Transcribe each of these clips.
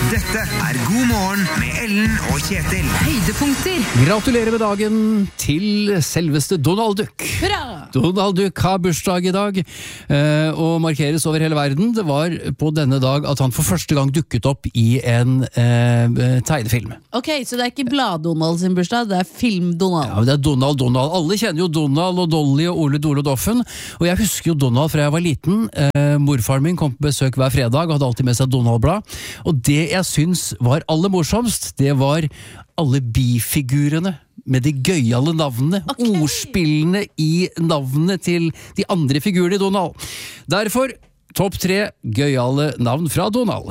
Dette God morgen med Ellen og Kjetil. Høydepunkter. Gratulerer med dagen til selveste Donald Duck. Hurra! Donald Duck har bursdag i dag, og markeres over hele verden. Det var på denne dag at han for første gang dukket opp i en tegnefilm. Ok, så det er ikke Blad-Donald sin bursdag, det er Film-Donald. Ja, men det er Donald. Alle kjenner jo Donald og Dolly og Ole Dole og Doffen, og jeg husker jo Donald fra jeg var liten. Morfaren min kom på besøk hver fredag og hadde alltid med seg Donald-blad, og det jeg syns var aller morsomst, det var alle bifigurene med de gøyale navnene, ordspillene i navnene til de andre figurene i Donald. Derfor topp 3 gøyale navn fra Donald.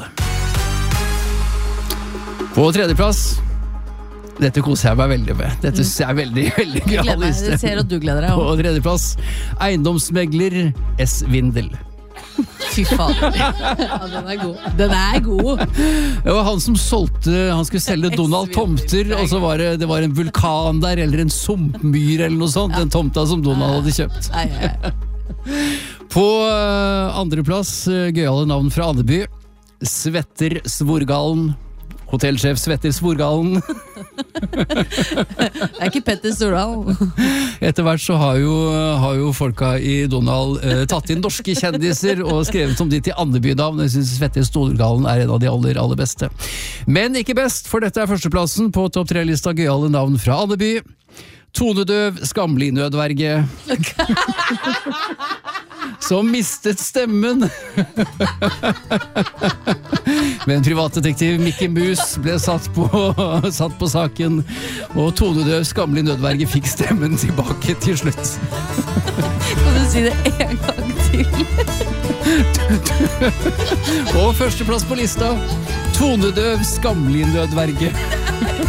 På tredjeplass, dette koser jeg meg veldig med. Dette synes jeg er veldig, veldig gøyal liste. Jeg ser at du gleder deg. På tredjeplass, eiendomsmegler S. Vindel. Fy faen. Ja, den er god. Det var han som solgte, han skulle selge Donald tomter, og så var det var en vulkan der, eller en sumpmyr eller noe sånt, den tomta som Donald hadde kjøpt. På andreplass, gøyale navn fra Andeby, Svetter Svorgalen. Hotellsjef Svetter Svorgalen. Det er ikke Petter Stordal. Etter hvert så har jo folka i Donald tatt inn norske kjendiser og skrevet om de til Andeby-navn. Jeg synes Svetter Svorgalen er en av de aller beste. Men ikke best, for dette er førsteplassen på topp 3-lista gøyale navn fra Andeby. Tonedøv, skamlig nødverge. Som mistet stemmen. Men privatdetektiv Mickey Mus ble satt på saken, og tonedøv, skamlig nødverge fikk stemmen tilbake til slutt. Kan du si det en gang til? Og førsteplass på lista, tonedøv, skamlig nødverge.